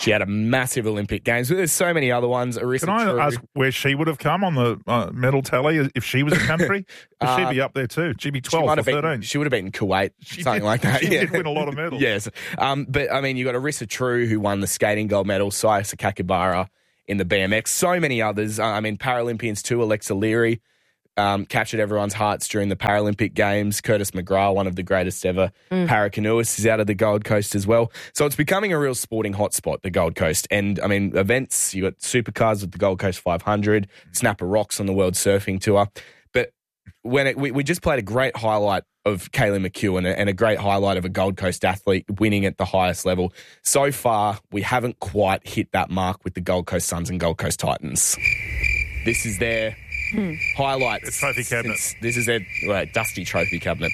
She had a massive Olympic Games. There's so many other ones. Arisa Can I True. ask where she would have come on the medal tally if she was a country? She'd be up there too. She'd be 12 or 13. She would have beaten Kuwait, something like that. She did win a lot of medals. Yes. But, I mean, you got Arisa True, who won the skating gold medal, Saya Sakakibara in the BMX. So many others. I mean, Paralympians too, Alexa Leary. Captured everyone's hearts during the Paralympic Games. Curtis McGrath, one of the greatest ever paracanoeists, is out of the Gold Coast as well. So it's becoming a real sporting hotspot, the Gold Coast. And, I mean, events, you got supercars with the Gold Coast 500, Snapper Rocks on the World Surfing Tour. But when we just played a great highlight of Kaylee McEwen and a great highlight of a Gold Coast athlete winning at the highest level. So far, we haven't quite hit that mark with the Gold Coast Suns and Gold Coast Titans. This is their... highlights. The trophy cabinet. This is their dusty trophy cabinet.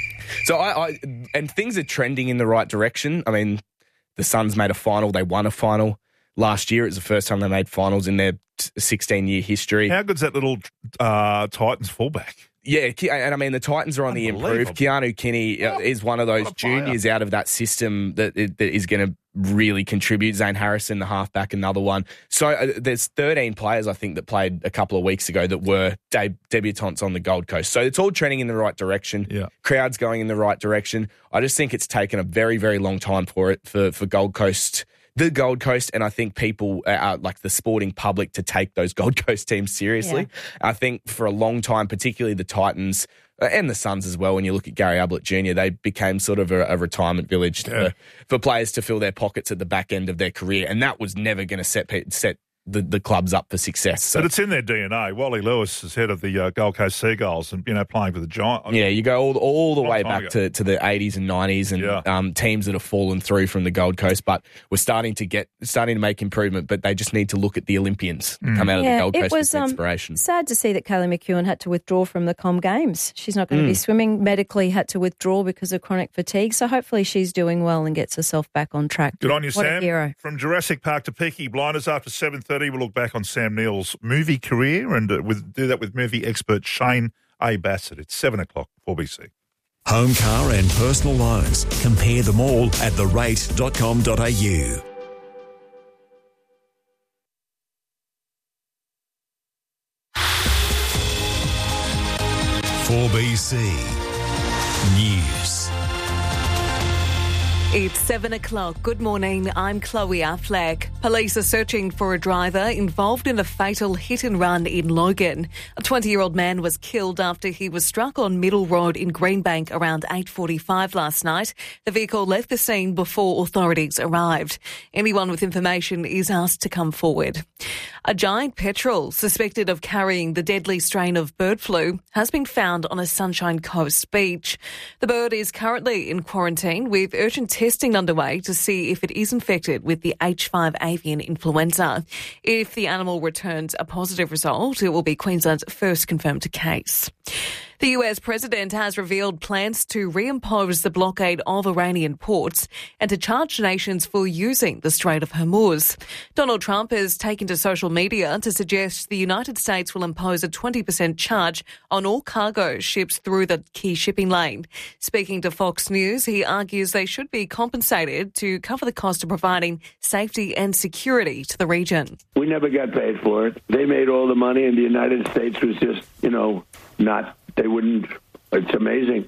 So and things are trending in the right direction. I mean, the Suns made a final. They won a final last year. It was the first time they made finals in their 16-year history. How good's that little Titans fullback? Yeah, and I mean, the Titans are on the improve. Keanu Kinney is one of those juniors out of that system that is going to really contribute. Zane Harrison, the halfback, another one. So there's 13 players, I think, that played a couple of weeks ago that were debutantes on the Gold Coast. So it's all trending in the right direction. Yeah. Crowds going in the right direction. I just think it's taken a very, very long time for Gold Coast, the Gold Coast, and I think people, like the sporting public, to take those Gold Coast teams seriously. Yeah. I think for a long time, particularly the Titans and the Suns as well, when you look at Gary Ablett Jr., they became sort of a retirement village for players to fill their pockets at the back end of their career, and that was never going to set the clubs up for success. So. But it's in their DNA. Wally Lewis is head of the Gold Coast Seagulls and, playing for the Giants. Yeah, you go all the way back to the 80s and 90s and teams that have fallen through from the Gold Coast, but we're starting to make improvement, but they just need to look at the Olympians that come out of the Gold Coast with inspiration. Sad to see that Kaylee McEwen had to withdraw from the Com Games. She's not going to be swimming. Medically had to withdraw because of chronic fatigue, so hopefully she's doing well and gets herself back on track. Good on you, What Sam. a hero. From Jurassic Park to Peaky Blinders after 7:30, we'll look back on Sam Neill's movie career and do that with movie expert Shane A. Bassett. It's 7 o'clock, 4BC. Home, car and personal loans. Compare them all at therate.com.au. (4BC) News. It's 7 o'clock. Good morning. I'm Chloe Affleck. Police are searching for a driver involved in a fatal hit and run in Logan. A 20-year-old man was killed after he was struck on Middle Road in Greenbank around 8:45 last night. The vehicle left the scene before authorities arrived. Anyone with information is asked to come forward. A giant petrel suspected of carrying the deadly strain of bird flu has been found on a Sunshine Coast beach. The bird is currently in quarantine with urgent testing underway to see if it is infected with the H5 avian influenza. If the animal returns a positive result, it will be Queensland's first confirmed case. The US president has revealed plans to reimpose the blockade of Iranian ports and to charge nations for using the Strait of Hormuz. Donald Trump has taken to social media to suggest the United States will impose a 20% charge on all cargo ships through the key shipping lane. Speaking to Fox News, he argues they should be compensated to cover the cost of providing safety and security to the region. We never got paid for it. They made all the money and the United States was just, not. They wouldn't. It's amazing.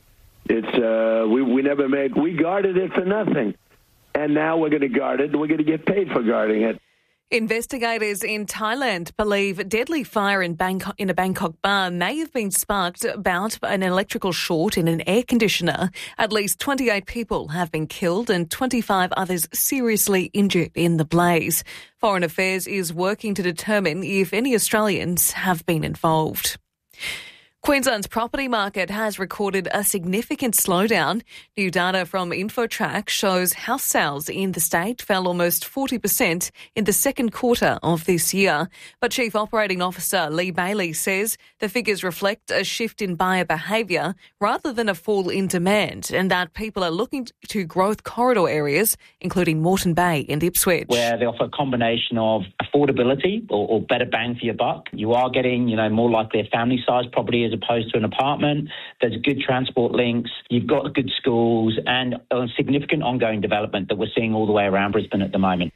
It's we never made. We guarded it for nothing, and now we're going to guard it. We're going to get paid for guarding it. Investigators in Thailand believe a deadly fire in a Bangkok bar may have been sparked about an electrical short in an air conditioner. At least 28 people have been killed and 25 others seriously injured in the blaze. Foreign Affairs is working to determine if any Australians have been involved. Queensland's property market has recorded a significant slowdown. New data from InfoTrack shows house sales in the state fell almost 40% in the second quarter of this year. But Chief Operating Officer Lee Bailey says the figures reflect a shift in buyer behaviour rather than a fall in demand, and that people are looking to growth corridor areas, including Moreton Bay and Ipswich. Where they offer a combination of affordability or better bang for your buck. You are getting, more likely a family-sized property as opposed to an apartment. There's good transport links. You've got good schools and a significant ongoing development that we're seeing all the way around Brisbane at the moment.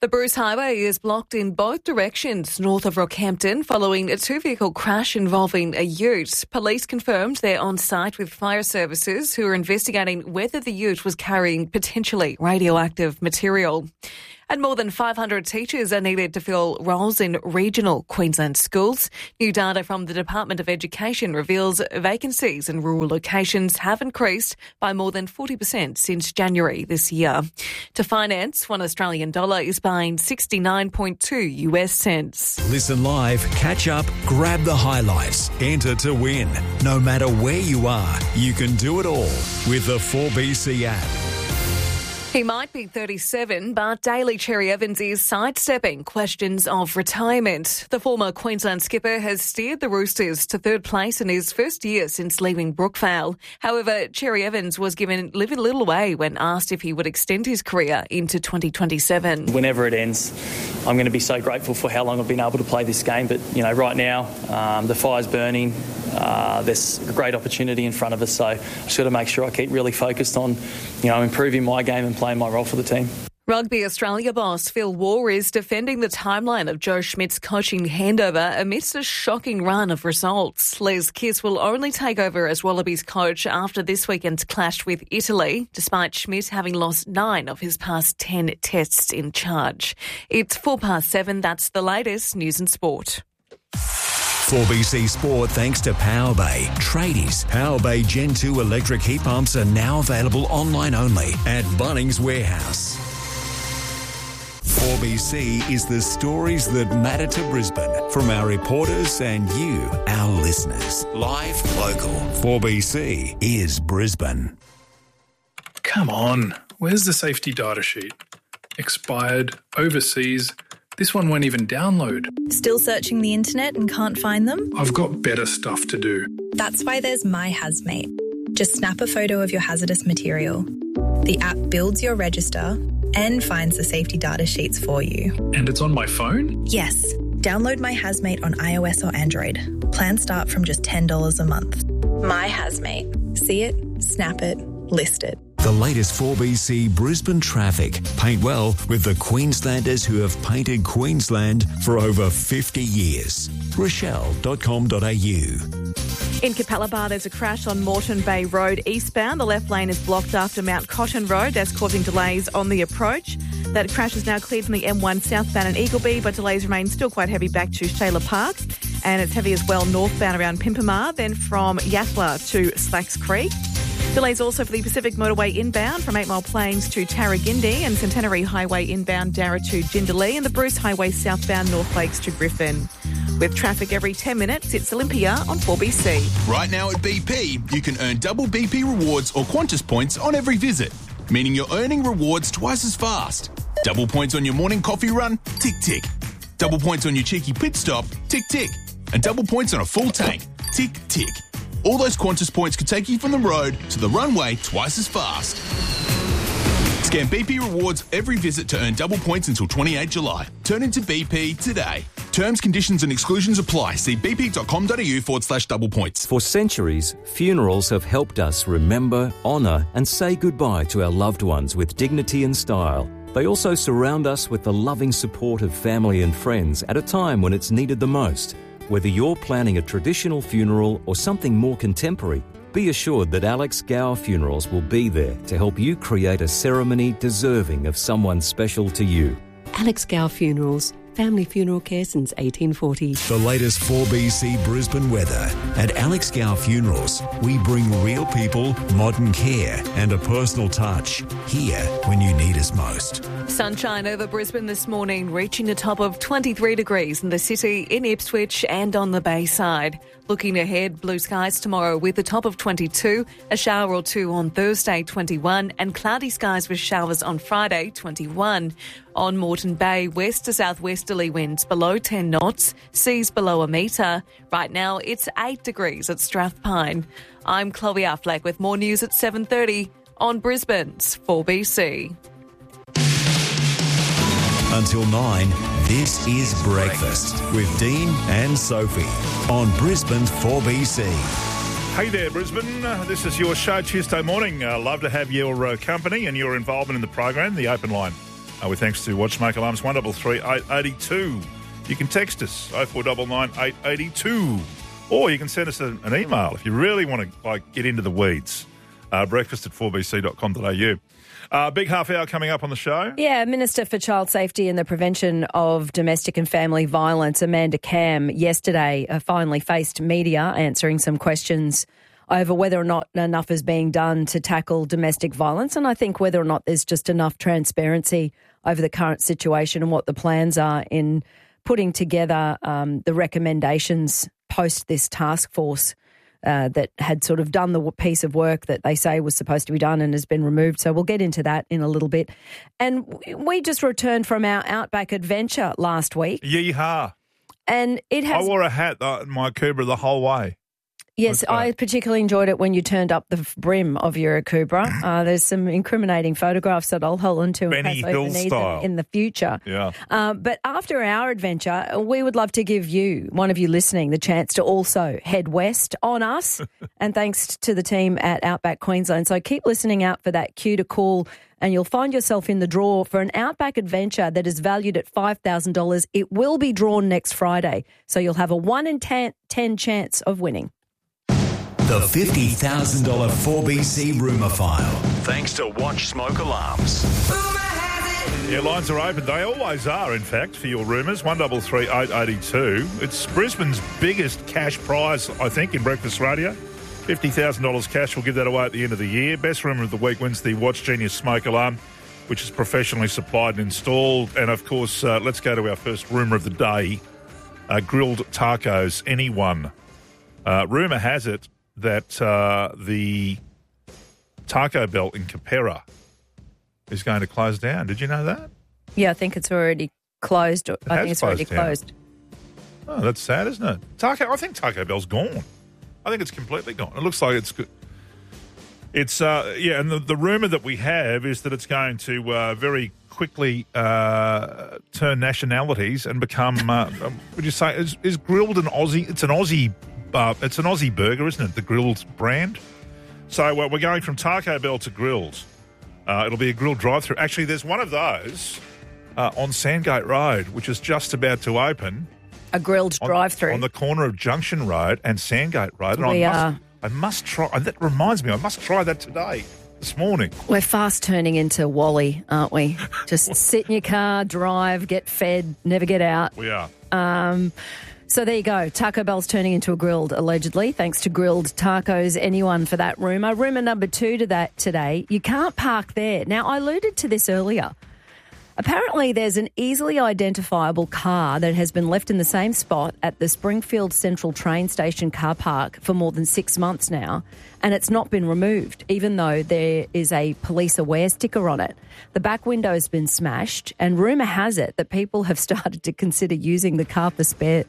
The Bruce Highway is blocked in both directions north of Rockhampton following a two-vehicle crash involving a ute. Police confirmed they're on site with fire services who are investigating whether the ute was carrying potentially radioactive material. And more than 500 teachers are needed to fill roles in regional Queensland schools. New data from the Department of Education reveals vacancies in rural locations have increased by more than 40% since January this year. To finance, $1 Australian is buying 69.2 US cents. Listen live, catch up, grab the highlights, enter to win. No matter where you are, you can do it all with the 4BC app. He might be 37, but Daly Cherry Evans is sidestepping questions of retirement. The former Queensland skipper has steered the Roosters to third place in his first year since leaving Brookvale. However, Cherry Evans was given little away when asked if he would extend his career into 2027. Whenever it ends, I'm going to be so grateful for how long I've been able to play this game. But, right now, the fire's burning. There's a great opportunity in front of us, so I've just got to make sure I keep really focused on, improving my game and playing my role for the team. Rugby Australia boss Phil Waugh is defending the timeline of Joe Schmidt's coaching handover amidst a shocking run of results. Les Kiss will only take over as Wallabies coach after this weekend's clash with Italy, despite Schmidt having lost 9 of his past 10 tests in charge. It's 7:04. That's the latest news and sport. 4BC Sport thanks to Powerbay. Tradies, Powerbay Gen 2 electric heat pumps are now available online only at Bunnings Warehouse. 4BC is the stories that matter to Brisbane from our reporters and you, our listeners. Live, local. 4BC is Brisbane. Come on, where's the safety data sheet? Expired, overseas. This one won't even download. Still searching the internet and can't find them? I've got better stuff to do. That's why there's My Hazmate. Just snap a photo of your hazardous material. The app builds your register and finds the safety data sheets for you. And it's on my phone? Yes. Download My Hazmate on iOS or Android. Plans start from just $10 a month. My Hazmate. See it, snap it, list it. The latest 4BC Brisbane traffic. Paint well with the Queenslanders who have painted Queensland for over 50 years. Rochelle.com.au. In Capalaba, there's a crash on Moreton Bay Road eastbound. The left lane is blocked after Mount Cotton Road. That's causing delays on the approach. That crash is now cleared from the M1 southbound in Eagleby, but delays remain still quite heavy back to Shayla Park. And it's heavy as well northbound around Pimpamar, then from Yatala to Slacks Creek. Delays also for the Pacific Motorway inbound from 8 Mile Plains to Tarragindi and Centenary Highway inbound Darra to Jindalee and the Bruce Highway southbound North Lakes to Griffin. With traffic every 10 minutes, it's Olympia on 4BC. Right now at BP, you can earn double BP rewards or Qantas points on every visit, meaning you're earning rewards twice as fast. Double points on your morning coffee run, tick, tick. Double points on your cheeky pit stop, tick, tick. And double points on a full tank, tick, tick. All those Qantas points could take you from the road to the runway twice as fast. Scan BP rewards every visit to earn double points until 28 July. Turn into BP today. Terms, conditions and exclusions apply. See bp.com.au/double points. For centuries, funerals have helped us remember, honour and say goodbye to our loved ones with dignity and style. They also surround us with the loving support of family and friends at a time when it's needed the most. Whether you're planning a traditional funeral or something more contemporary, be assured that Alex Gower Funerals will be there to help you create a ceremony deserving of someone special to you. Alex Gower Funerals, family funeral care since 1840. The latest 4BC Brisbane weather. At Alex Gower Funerals, we bring real people, modern care and a personal touch. Here when you need us most. Sunshine over Brisbane this morning, reaching a top of 23 degrees in the city, in Ipswich and on the Bayside. Looking ahead, blue skies tomorrow with a top of 22, a shower or two on Thursday, 21, and cloudy skies with showers on Friday, 21. On Moreton Bay, west to southwesterly winds below 10 knots, seas below a metre. Right now, it's 8 degrees at Strathpine. I'm Chloe Affleck with more news at 7:30 on Brisbane's 4BC. Until 9, this is Breakfast with Dean and Sophie on Brisbane's 4BC. Hey there, Brisbane. This is your show Tuesday morning. Love to have your company and your involvement in the program. The open line With thanks to Watch Smoke Alarms, 133 882. You can text us, 0499 882. Or you can send us an email if you really want to get into the weeds. Breakfast at 4bc.com.au. Big half hour coming up on the show. Yeah, Minister for Child Safety and the Prevention of Domestic and Family Violence, Amanda Cam, yesterday finally faced media answering some questions over whether or not enough is being done to tackle domestic violence, and I think whether or not there's just enough transparency over the current situation and what the plans are in putting together the recommendations post this task force that had sort of done the piece of work that they say was supposed to be done and has been removed. So we'll get into that in a little bit. And we just returned from our Outback adventure last week. Yeehaw. And it has... I wore a hat in my Cobra the whole way. Yes, I particularly enjoyed it when you turned up the brim of your Akubra. There's some incriminating photographs that I'll hold on to in Benny case Hill I need style. them in the future. Yeah. But after our adventure, we would love to give you, one of you listening, the chance to also head west on us. And thanks to the team at Outback Queensland. So keep listening out for that cue to call, and you'll find yourself in the draw for an Outback adventure that is valued at $5,000. It will be drawn next Friday. So you'll have a 1 in 10 chance of winning. The $50,000 4BC rumour file. Thanks to Watch Smoke Alarms. Yeah, lines are open. They always are, in fact, for your rumours. 133 882. It's Brisbane's biggest cash prize, I think, in breakfast radio. $50,000 cash. We'll give that away at the end of the year. Best rumour of the week wins the Watch Genius smoke alarm, which is professionally supplied and installed. And, of course, let's go to our first rumour of the day. Grilled tacos. Anyone? Rumour has it that the Taco Bell in Capera is going to close down. Did you know that? Yeah, I think it's already closed. I think it's already closed. Oh, that's sad, isn't it? I think Taco Bell's gone. I think it's completely gone. It looks like it's good. It's, and the rumour that we have is that it's going to very quickly turn nationalities and become, would you say, is grilled an Aussie? It's an Aussie burger, isn't it? The grilled brand. So we're going from Taco Bell to grills. It'll be a grilled drive-through. Actually, there's one of those on Sandgate Road, which is just about to open. A grilled drive-through on the corner of Junction Road and Sandgate Road. And I must try. And that reminds me, I must try that today. This morning. We're fast turning into Wally, aren't we? Just sit in your car, drive, get fed, never get out. We are. So there you go. Taco Bell's turning into a grilled, allegedly, thanks to grilled tacos. Anyone for that rumour. Rumour number 2 to that today. You can't park there. Now, I alluded to this earlier. Apparently, there's an easily identifiable car that has been left in the same spot at the Springfield Central train station car park for more than 6 months now, and it's not been removed, even though there is a police aware sticker on it. The back window has been smashed, and rumour has it that people have started to consider using the car for spare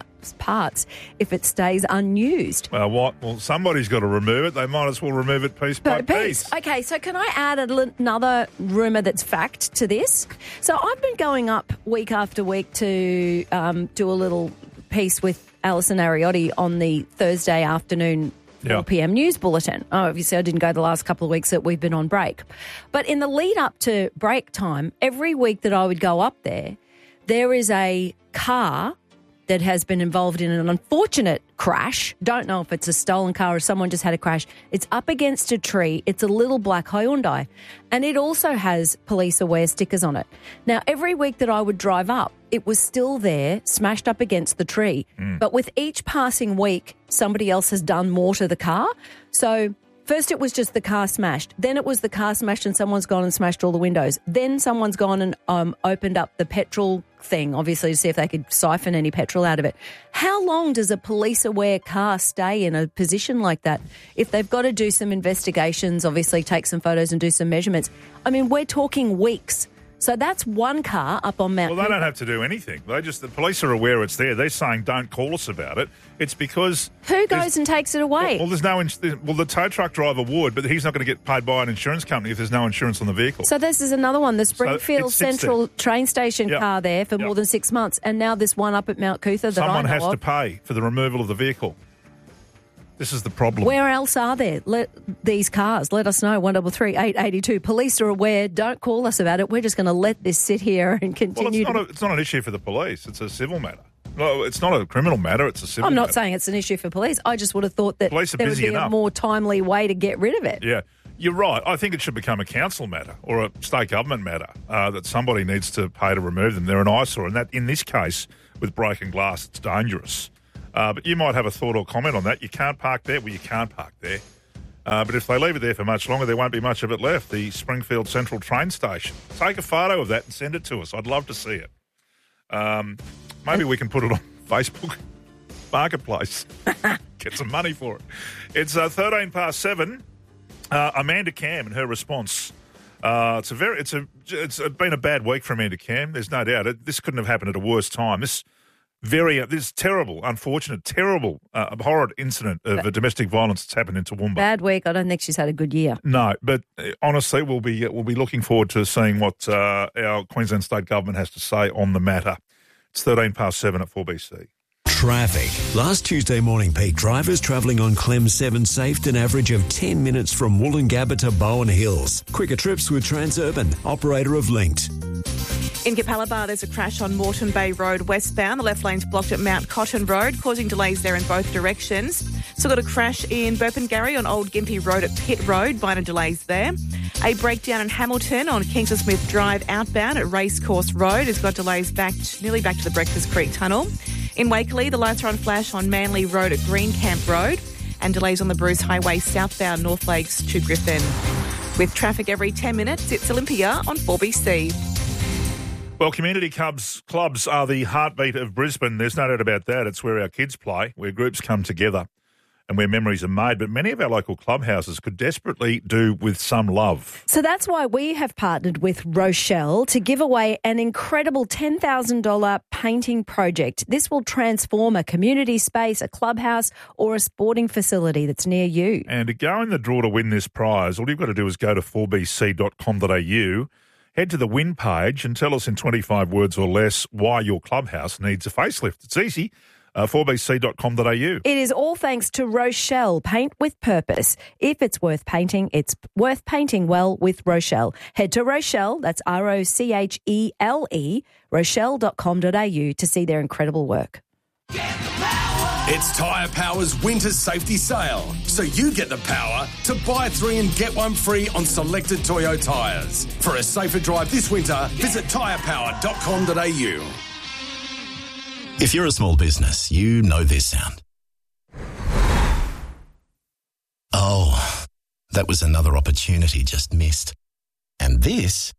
parts if it stays unused. Well, what? Well, somebody's got to remove it. They might as well remove it piece by piece. Okay, so can I add another rumour that's fact to this? So I've been going up week after week to do a little piece with Alison Ariotti on the Thursday afternoon 4 p.m. news bulletin. Oh, obviously, I didn't go the last couple of weeks that we've been on break. But in the lead up to break time, every week that I would go up there is a car that has been involved in an unfortunate crash. Don't know if it's a stolen car or someone just had a crash. It's up against a tree. It's a little black Hyundai. And it also has police aware stickers on it. Now, every week that I would drive up, it was still there, smashed up against the tree. But with each passing week, somebody else has done more to the car. So first it was just the car smashed. Then it was the car smashed and someone's gone and smashed all the windows. Then someone's gone and opened up the petrol thing, obviously, to see if they could siphon any petrol out of it. How long does a police-aware car stay in a position like that? If they've got to do some investigations, obviously take some photos and do some measurements. I mean, we're talking weeks. So that's one car up on Mount. Well, they don't have to do anything. The police are aware it's there. They're saying don't call us about it. It's because who goes and takes it away? Well, there's no. Well, the tow truck driver would, but he's not going to get paid by an insurance company if there's no insurance on the vehicle. So this is another one. The Springfield Central train station car there for more than 6 months, and now this one up at Mount Cootha that someone I know has to pay for the removal of the vehicle. This is the problem. Where else are there these cars? Let us know, 133 882. Police are aware. Don't call us about it. We're just going to let this sit here and continue. Well, it's not an issue for the police. It's a civil matter. No, it's not a criminal matter. It's a civil matter. I'm not saying it's an issue for police. I just would have thought that Police are there would busy be a enough. more timely way to get rid of it. Yeah, you're right. I think it should become a council matter or a state government matter that somebody needs to pay to remove them. They're an eyesore, and that in this case, with broken glass, it's dangerous. But you might have a thought or comment on that. You can't park there. Well, you can't park there. But if they leave it there for much longer, there won't be much of it left. The Springfield Central train station. Take a photo of that and send it to us. I'd love to see it. Maybe we can put it on Facebook Marketplace. Get some money for it. It's 7:13. Amanda Cam and her response. It's been a bad week for Amanda Cam. There's no doubt. This couldn't have happened at a worse time. This terrible, unfortunate, terrible, abhorrent incident of domestic violence that's happened in Toowoomba. Bad week. I don't think she's had a good year. No, but honestly, we'll be looking forward to seeing what our Queensland State Government has to say on the matter. It's 7:13 at 4BC. Traffic. Last Tuesday morning peak, drivers travelling on Clem 7 saved an average of 10 minutes from Wollongabba to Bowen Hills. Quicker trips with Transurban, operator of Linked. In Capalaba, there's a crash on Moreton Bay Road westbound. The left lane's blocked at Mount Cotton Road, causing delays there in both directions. So got a crash in Burpengary on Old Gympie Road at Pitt Road, minor delays there. A breakdown in Hamilton on Kingston Smith Drive outbound at Racecourse Road has got delays nearly back to the Breakfast Creek Tunnel. In Wakeley, the lights are on flash on Manly Road at Greencamp Road and delays on the Bruce Highway southbound North Lakes to Griffin. With traffic every 10 minutes, it's Olympia on 4BC. Well, community clubs are the heartbeat of Brisbane. There's no doubt about that. It's where our kids play, where groups come together and where memories are made. But many of our local clubhouses could desperately do with some love. So that's why we have partnered with Rochelle to give away an incredible $10,000 painting project. This will transform a community space, a clubhouse or a sporting facility that's near you. And to go in the draw to win this prize, all you've got to do is go to 4bc.com.au, head to the win page and tell us in 25 words or less why your clubhouse needs a facelift. It's easy. 4bc.com.au. It is all thanks to Rochelle. Paint with purpose. If it's worth painting, it's worth painting well with Rochelle. Head to Rochelle, that's ROCHELE, rochelle.com.au to see their incredible work. It's Tyre Power's Winter Safety Sale, so you get the power to buy 3 and get 1 free on selected Toyo tyres. For a safer drive this winter, visit tyrepower.com.au. If you're a small business, you know this sound. Oh, that was another opportunity just missed. And this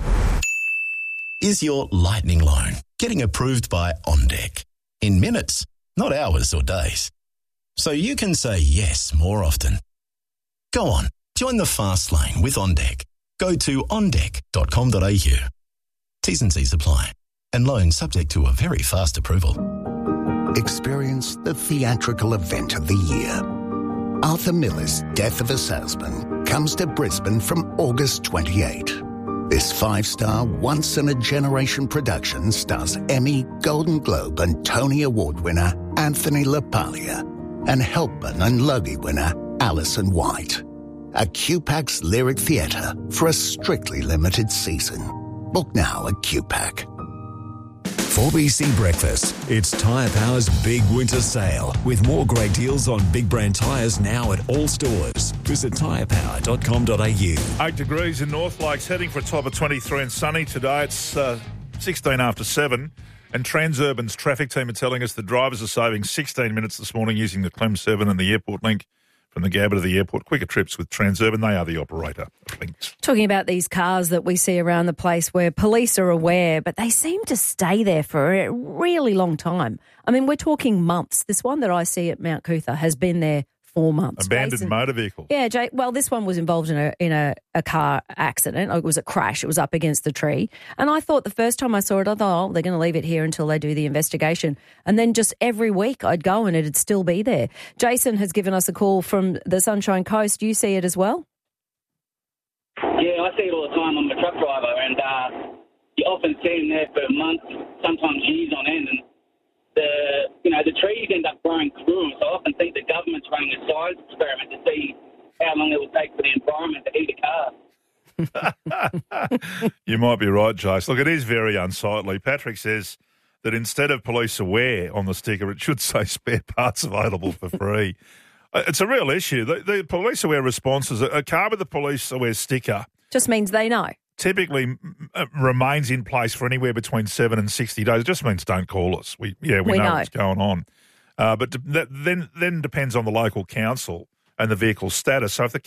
is your lightning loan, getting approved by OnDeck. In minutes, not hours or days. So you can say yes more often. Go on, join the fast lane with OnDeck. Go to ondeck.com.au. T's and C's apply. And loan subject to a very fast approval. Experience the theatrical event of the year. Arthur Miller's Death of a Salesman comes to Brisbane from August 28. This 5-star, once-in-a-generation production stars Emmy, Golden Globe and Tony Award winner Anthony LaPaglia and Helpman and Logie winner Alison White. A QPAC's Lyric Theatre for a strictly limited season. Book now at QPAC. 4BC Breakfast. It's Tyre Power's big winter sale with more great deals on big brand tyres now at all stores. Visit tyrepower.com.au. 8 degrees in North Lakes, heading for a top of 23 and sunny today. It's 16 after 7. And Transurban's traffic team are telling us the drivers are saving 16 minutes this morning using the Clem 7 and the airport link from the Gabba to the airport. Quicker trips with Transurban. They are the operator of Links. Talking about these cars that we see around the place where police are aware, but they seem to stay there for a really long time. I mean, we're talking months. This one that I see at Mount Cootha has been there 4 months. Abandoned motor vehicle. Yeah, Jay. Well, this one was involved in a car accident. It was a crash. It was up against the tree. And I thought the first time I saw it, I thought, oh, they're going to leave it here until they do the investigation. And then just every week I'd go and it'd still be there. Jason has given us a call from the Sunshine Coast. You see it as well? Yeah, I see it all the time. I'm a truck driver, and you often see them there for months, sometimes years on end, and the trees end up growing through them. So I often think the government's running a science experiment to see how long it will take for the environment to heat a car. You might be right, Jace. Look, it is very unsightly. Patrick says that instead of police aware on the sticker, it should say spare parts available for free. It's a real issue. The police aware responses, a car with the police aware sticker just means they know. Typically remains in place for anywhere between 7 and 60 days. It just means don't call us. We know what's going on. But that then depends on the local council and the vehicle's status. So if the